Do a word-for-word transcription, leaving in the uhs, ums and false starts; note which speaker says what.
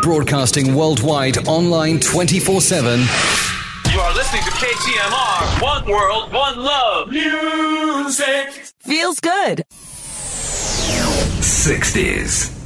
Speaker 1: Broadcasting worldwide, online twenty-four seven.
Speaker 2: You are listening to K T M R. One world, one love. Music.
Speaker 3: Feels good.
Speaker 4: sixties.